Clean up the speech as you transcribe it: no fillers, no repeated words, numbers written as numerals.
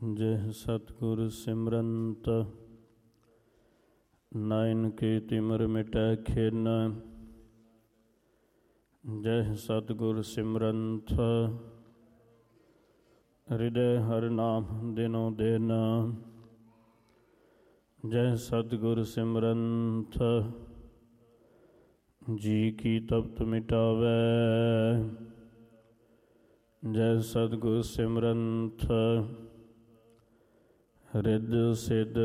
ਜਿਹ ਸਤਿਗੁਰ ਸਿਮਰੰਤ ਨਾਇਨ ਕੀ ਤਿਮਰ ਮਿਟੈ ਖਿਨ। ਜਿਹ ਸਤਿਗੁਰ ਸਿਮਰੰਤ ਹਿਰਦੈ ਹਰਿ ਨਾਮ ਦਿਨੋ ਦਿਨ। ਜਿਹ ਸਤਿਗੁਰ ਸਿਮਰੰਤ ਜੀ ਕੀ ਤਪਤ ਮਿਟਾਵੈ। ਜਿਹ ਸਤਿਗੁਰ ਸਿਮਰੰਤ ਰਿੱਧ ਸਿੱਧ